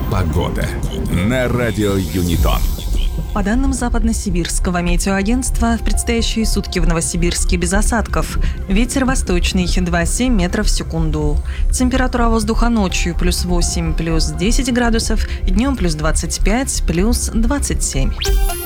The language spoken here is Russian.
Погода на радио Юнитон. По данным Западно-Сибирского метеоагентства, в предстоящие сутки в Новосибирске без осадков. Ветер восточный 2,7 метров в секунду. Температура воздуха ночью +8, +10 градусов, днем +25, +27.